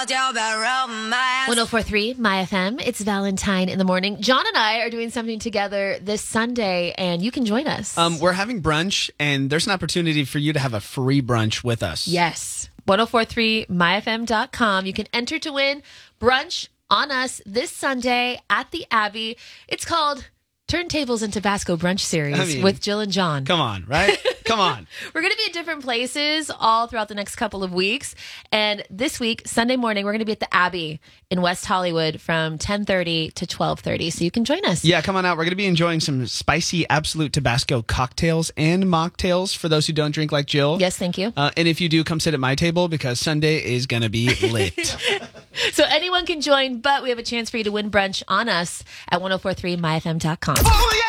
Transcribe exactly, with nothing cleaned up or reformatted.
talk about romance. one oh four point three My F M. It's Valentine in the morning. John and I are doing something together this Sunday, and you can join us. Um, we're having brunch, and there's an opportunity for you to have a free brunch with us. Yes. ten forty-three my f m dot com. You can enter to win brunch on us this Sunday at the Abbey. It's called Turntables and Tabasco Brunch Series I mean, with Jill and John. Come on, right? Come on. We're going to be at different places all throughout the next couple of weeks. And this week, Sunday morning, we're going to be at the Abbey in West Hollywood from ten thirty to twelve thirty. So you can join us. Yeah, come on out. We're going to be enjoying some spicy Absolute Tabasco cocktails and mocktails for those who don't drink like Jill. Yes, thank you. Uh, and if you do, come sit at my table because Sunday is going to be lit. So anyone can join, but we have a chance for you to win brunch on us at ten forty-three my f m dot com. Oh, yeah!